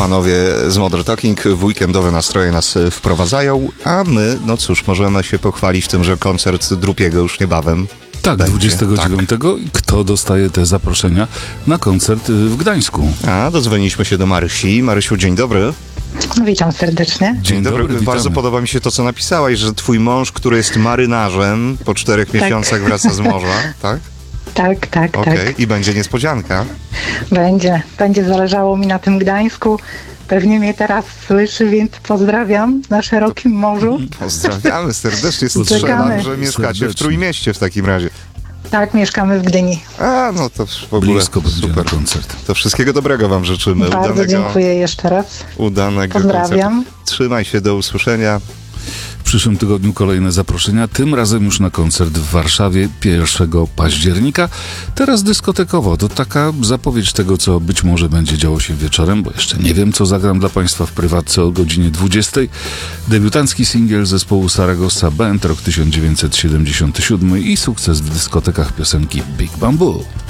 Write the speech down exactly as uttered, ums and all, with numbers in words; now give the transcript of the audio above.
panowie z Modern Talking. W weekendowe nastroje nas wprowadzają, a my, no cóż, możemy się pochwalić tym, że koncert Drupiego już niebawem. Tak, będzie. dwudziestego dziewiątego. Tak. Kto dostaje te zaproszenia na koncert w Gdańsku? A, dodzwoniliśmy się do Marysi. Marysiu, dzień dobry. Witam serdecznie. Dzień, dzień dobry. dobry Bardzo podoba mi się to, co napisałaś, że twój mąż, który jest marynarzem, po czterech tak. miesiącach wraca z morza, tak? Tak, tak, okay. tak. I będzie niespodzianka. Będzie. Będzie zależało mi na tym Gdańsku. Pewnie mnie teraz słyszy, więc pozdrawiam na szerokim morzu. Pozdrawiamy serdecznie. Strzelam, że mieszkacie serdecznie w Trójmieście w takim razie. Tak, mieszkamy w Gdyni. A, no to w ogóle blisko super koncert. To wszystkiego dobrego wam życzymy. Bardzo udanego, dziękuję jeszcze raz. Udanego Pozdrawiam. Koncertu. Trzymaj się, do usłyszenia. W przyszłym tygodniu kolejne zaproszenia, tym razem już na koncert w Warszawie pierwszego października. Teraz dyskotekowo, to taka zapowiedź tego, co być może będzie działo się wieczorem, bo jeszcze nie wiem, co zagram dla Państwa w prywatce o godzinie dwudziestej. Debiutancki singiel zespołu Saragossa Band, rok tysiąc dziewięćset siedemdziesiąty siódmy i sukces w dyskotekach piosenki Big Bamboo.